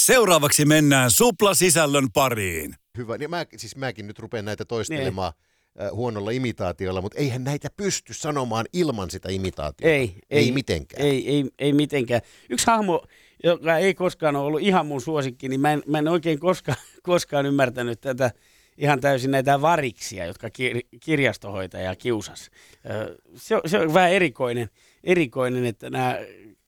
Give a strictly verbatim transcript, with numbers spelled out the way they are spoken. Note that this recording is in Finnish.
Seuraavaksi mennään suplasisällön pariin. Hyvä. Ja mä, siis mäkin nyt rupean näitä toistelemaan äh, huonolla imitaatiolla, mutta eihän näitä pysty sanomaan ilman sitä imitaatiota. Ei, ei, ei mitenkään. Ei, ei, ei mitenkään. Yksi hahmo, joka ei koskaan ole ollut ihan mun suosikki, niin mä en, mä en oikein koskaan, koskaan ymmärtänyt tätä ihan täysin näitä variksia, jotka kir- kirjastohoitaja kiusas. Se on, se on vähän erikoinen, erikoinen, että nämä